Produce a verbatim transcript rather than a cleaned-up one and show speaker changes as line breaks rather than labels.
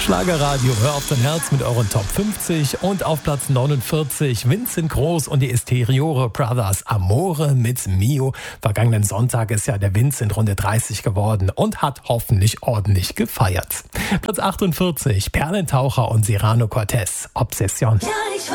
Schlagerradio, hör auf dein Herz mit euren Top fünfzig und auf Platz neunundvierzig Vincent Groß und die Esteriore Brothers Amore mit Mio. Vergangenen Sonntag ist ja der Vincent Runde dreißig geworden und hat hoffentlich ordentlich gefeiert. Platz achtundvierzig Perlentaucher und Serrano Cortez Obsession.
Ja, ich